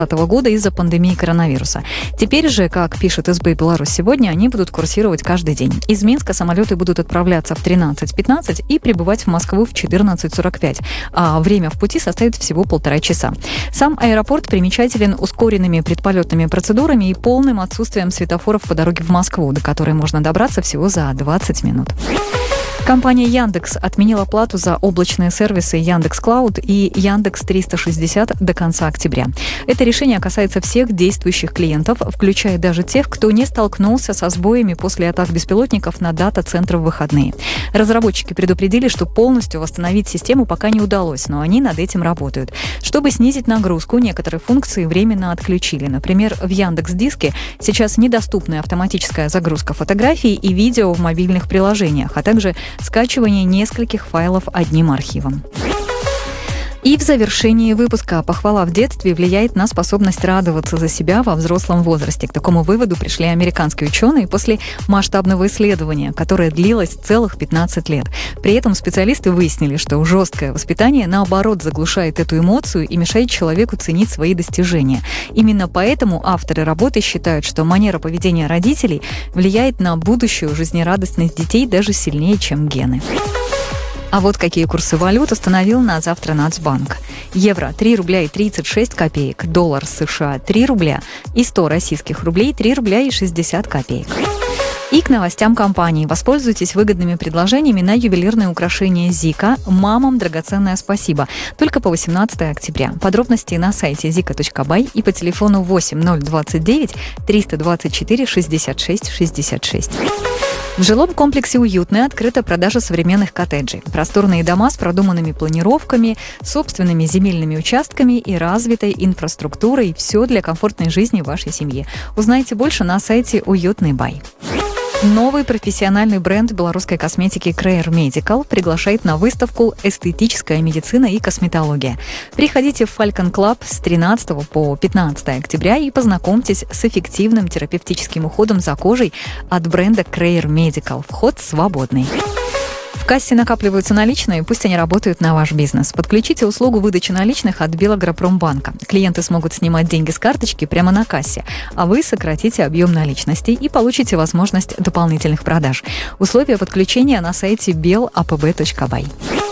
года из-за пандемии коронавируса. Теперь же, как пишет СБ Беларусь сегодня, они будут курсировать каждый день. Из Минска самолеты будут отправляться в 13:15 и прибывать в Москву в 14:45, а время в пути составит всего 1,5 часа. Сам аэропорт примечателен ускоренными предполетными процедурами и полным отсутствием светофоров по дороге в Москву, до которой можно добраться всего за 20 минут. Компания Яндекс отменила плату за облачные сервисы Яндекс.Клауд и Яндекс 360 до конца октября. Это решение касается всех действующих клиентов, включая даже тех, кто не столкнулся со сбоями после атак беспилотников на дата-центры в выходные. Разработчики предупредили, что полностью восстановить систему пока не удалось, но они над этим работают. Чтобы снизить нагрузку, некоторые функции временно отключили. Например, в Яндекс.Диске сейчас недоступна автоматическая загрузка фотографий и видео в мобильных приложениях, а также скачивание нескольких файлов одним архивом. И в завершении выпуска похвала в детстве влияет на способность радоваться за себя во взрослом возрасте. К такому выводу пришли американские ученые после масштабного исследования, которое длилось целых 15 лет. При этом специалисты выяснили, что жесткое воспитание, наоборот, заглушает эту эмоцию и мешает человеку ценить свои достижения. Именно поэтому авторы работы считают, что манера поведения родителей влияет на будущую жизнерадостность детей даже сильнее, чем гены. А вот какие курсы валют установил на завтра Нацбанк. Евро – 3 рубля и 36 копеек, доллар США – 3 рубля и 100 российских рублей – 3 рубля и 60 копеек. И к новостям компании. Воспользуйтесь выгодными предложениями на ювелирные украшения Зика. Мамам драгоценное спасибо. Только по 18 октября. Подробности на сайте zika.by и по телефону 8029 324 66 66. В жилом комплексе «Уютное» открыта продажа современных коттеджей. Просторные дома с продуманными планировками, собственными земельными участками и развитой инфраструктурой. Все для комфортной жизни в вашей семье. Узнайте больше на сайте «Уютный бай». Новый профессиональный бренд белорусской косметики Creer Medical приглашает на выставку «Эстетическая медицина и косметология». Приходите в Falcon Club с 13 по 15 октября и познакомьтесь с эффективным терапевтическим уходом за кожей от бренда Creer Medical. Вход свободный. В кассе накапливаются наличные, пусть они работают на ваш бизнес. Подключите услугу выдачи наличных от Белагропромбанка. Клиенты смогут снимать деньги с карточки прямо на кассе, а вы сократите объем наличностей и получите возможность дополнительных продаж. Условия подключения на сайте belapb.by.